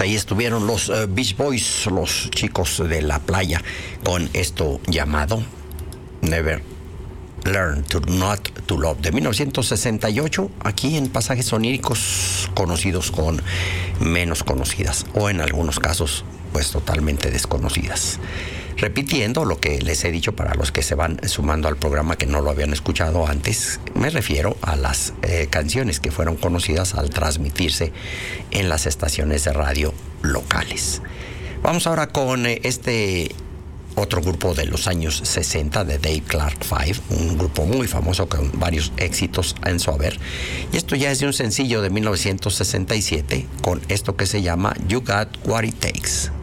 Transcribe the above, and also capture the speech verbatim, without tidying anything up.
Ahí estuvieron los uh, Beach Boys, los chicos de la playa, con esto llamado Never Learn to Not to Love, de mil novecientos sesenta y ocho, aquí en pasajes oníricos conocidos con menos conocidas, o en algunos casos pues totalmente desconocidas. Repitiendo lo que les he dicho para los que se van sumando al programa que no lo habían escuchado antes, me refiero a las eh, canciones que fueron conocidas al transmitirse en las estaciones de radio locales. Vamos ahora con eh, este otro grupo de los años sesenta, de Dave Clark Five, un grupo muy famoso con varios éxitos en su haber. Y esto ya es de un sencillo de mil novecientos sesenta y siete, con esto que se llama You Got What It Takes.